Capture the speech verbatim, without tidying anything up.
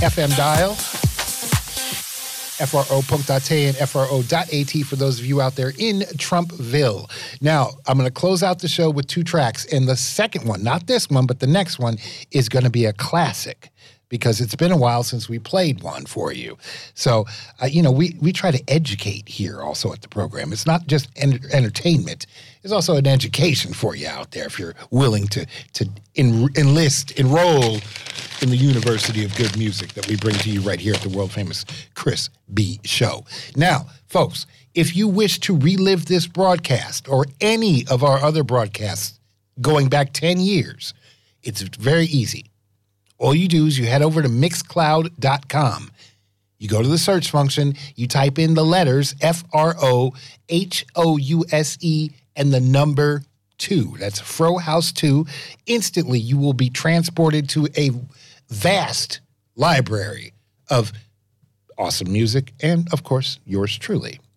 F M dial. F R O punkt A T and F R O dot A T for those of you out there in Trumpville. Now, I'm going to close out the show with two tracks, and the second one, not this one, but the next one, is going to be a classic because it's been a while since we played one for you. So, uh, you know, we, we try to educate here also at the program. It's not just en- entertainment. It's also an education for you out there if you're willing to, to en- enlist, enroll in the University of Good Music that we bring to you right here at the world-famous Chris B. Show. Now, folks, if you wish to relive this broadcast or any of our other broadcasts going back ten years, it's very easy. All you do is you head over to mixcloud dot com. You go to the search function, you type in the letters F R O H O U S E and the number two. That's Fro House two. Instantly, you will be transported to a vast library of awesome music and, of course, yours truly.